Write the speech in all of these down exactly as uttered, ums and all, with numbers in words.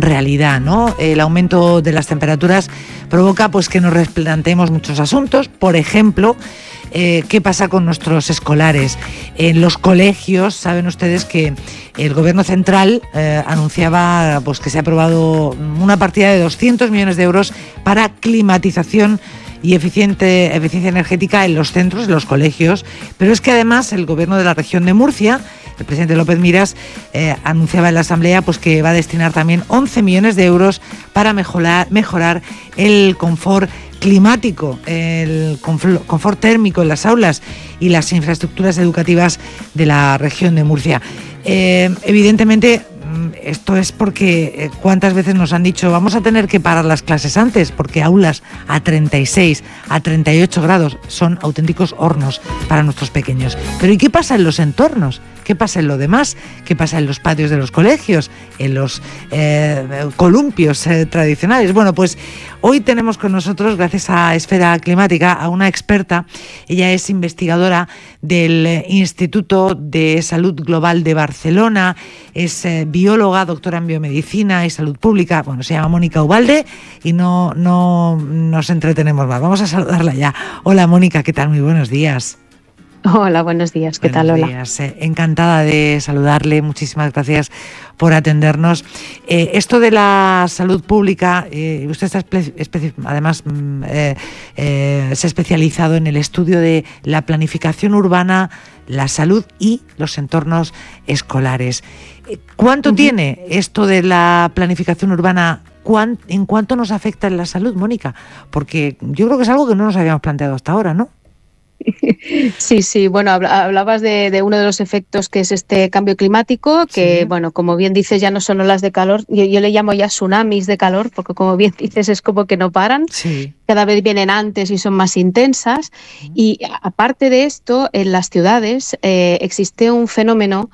realidad, ¿no? El aumento de las temperaturas provoca pues que nos replanteemos muchos asuntos. Por ejemplo, eh, ¿qué pasa con nuestros escolares? En los colegios, saben ustedes que el Gobierno central eh, anunciaba pues que se ha aprobado una partida de doscientos millones de euros para climatización y eficiente, eficiencia energética en los centros, en los colegios, pero es que además el Gobierno de la región de Murcia, el presidente López Miras, eh, anunciaba en la Asamblea pues que va a destinar también once millones de euros para mejorar, mejorar el confort climático, el confort térmico en las aulas y las infraestructuras educativas de la región de Murcia. Eh, evidentemente, esto es porque cuántas veces nos han dicho vamos a tener que parar las clases antes porque aulas a treinta y seis, a treinta y ocho grados son auténticos hornos para nuestros pequeños. Pero ¿y qué pasa en los entornos? ¿Qué pasa en lo demás? ¿Qué pasa en los patios de los colegios? ¿En los eh, columpios eh, tradicionales? Bueno, pues hoy tenemos con nosotros, gracias a Esfera Climática, a una experta. Ella es investigadora del Instituto de Salud Global de Barcelona, es eh, bióloga, doctora en biomedicina y salud pública. Bueno, se llama Mónica Ubalde y no, no nos entretenemos más. Vamos a saludarla ya. Hola, Mónica, ¿qué tal? Muy buenos días. Hola, buenos días. ¿Qué buenos tal, Lola? Días. Eh, encantada de saludarle. Muchísimas gracias por atendernos. Eh, esto de la salud pública, eh, usted está espe- espe- además eh, eh, se ha especializado en el estudio de la planificación urbana, la salud y los entornos escolares. ¿Cuánto uh-huh. tiene esto de la planificación urbana? ¿En cuánto nos afecta en la salud, Mónica? Porque yo creo que es algo que no nos habíamos planteado hasta ahora, ¿no? Sí, sí, bueno, hablabas de, de uno de los efectos que es este cambio climático, que, sí. bueno, como bien dices, ya no son olas de calor, yo, yo le llamo ya tsunamis de calor, porque como bien dices, es como que no paran, sí. cada vez vienen antes y son más intensas, uh-huh. y aparte de esto, en las ciudades eh, existe un fenómeno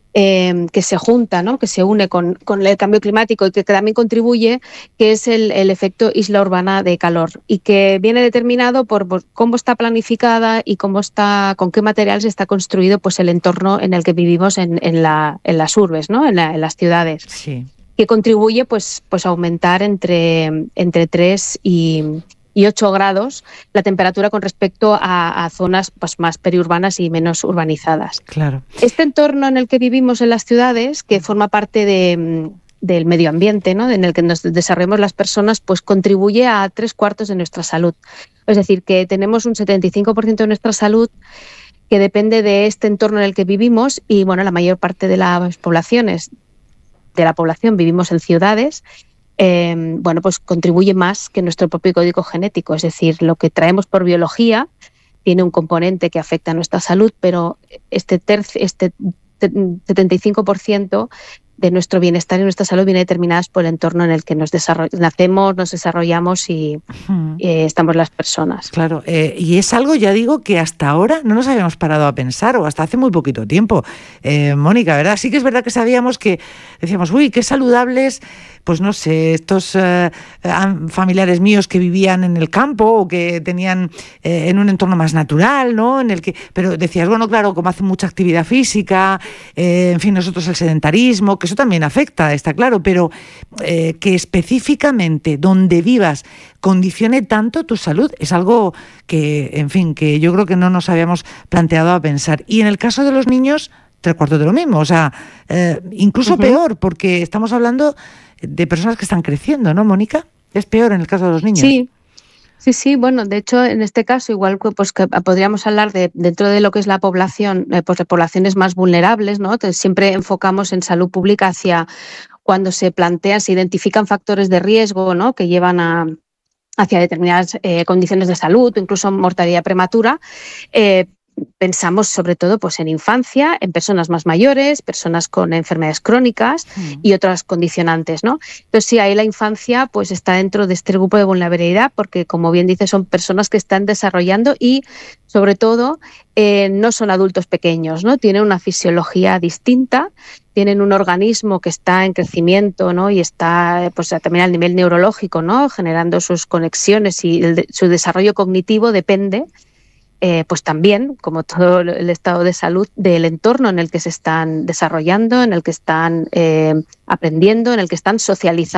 Eh, que se junta, ¿no? que se une con, con el cambio climático y que, que también contribuye, que es el, el efecto isla urbana de calor y que viene determinado por, por cómo está planificada y cómo está, con qué materiales está construido pues, el entorno en el que vivimos en, en, la, en las urbes, ¿no? en, la, en las ciudades, sí. que contribuye pues, pues, a aumentar entre, entre tres y y ocho grados la temperatura con respecto a, a zonas pues, más periurbanas y menos urbanizadas. Claro. Este entorno en el que vivimos en las ciudades, que forma parte de, del medio ambiente, ¿no? en el que nos desarrollamos las personas, pues contribuye a tres cuartos de nuestra salud. Es decir, que tenemos un setenta y cinco por ciento de nuestra salud que depende de este entorno en el que vivimos y bueno, la mayor parte de las poblaciones, de la población vivimos en ciudades. Eh, bueno, pues contribuye más que nuestro propio código genético, es decir, lo que traemos por biología tiene un componente que afecta a nuestra salud, pero este, tercio, este setenta y cinco por ciento de nuestro bienestar y nuestra salud viene determinadas por el entorno en el que nos nacemos, nos desarrollamos y uh-huh. eh, estamos las personas. Claro, eh, y es algo, ya digo, que hasta ahora no nos habíamos parado a pensar, o hasta hace muy poquito tiempo, eh, Mónica, ¿verdad? Sí que es verdad que sabíamos que, decíamos, uy, qué saludables, pues no sé, estos eh, familiares míos que vivían en el campo o que tenían eh, en un entorno más natural, ¿no? En el que, pero decías, bueno, claro, como hacen mucha actividad física, eh, en fin, nosotros el sedentarismo, que eso también afecta, está claro, pero eh, que específicamente donde vivas condicione tanto tu salud es algo que, en fin, que yo creo que no nos habíamos planteado a pensar. Y en el caso de los niños, tres cuartos de lo mismo, o sea, eh, incluso uh-huh. peor, porque estamos hablando de personas que están creciendo, ¿no, Mónica? Es peor en el caso de los niños. Sí. Sí, sí, bueno, de hecho, en este caso, igual pues que podríamos hablar de dentro de lo que es la población, eh, pues de poblaciones más vulnerables, ¿no? Entonces, siempre enfocamos en salud pública hacia cuando se plantean, se identifican factores de riesgo, ¿no? Que llevan a hacia determinadas eh, condiciones de salud, incluso mortalidad prematura. Eh, Pensamos sobre todo pues, en infancia, en personas más mayores, personas con enfermedades crónicas mm. y otras condicionantes, ¿no? Entonces, sí, ahí la infancia pues, está dentro de este grupo de vulnerabilidad porque, como bien dice, son personas que están desarrollando y, sobre todo, eh, no son adultos pequeños, ¿no? Tienen una fisiología distinta, tienen un organismo que está en crecimiento, ¿no? Y está pues, también al nivel neurológico, ¿no? Generando sus conexiones y el de, su desarrollo cognitivo depende Eh, pues también, como todo el estado de salud, del entorno en el que se están desarrollando, en el que están eh, aprendiendo, en el que están socializando.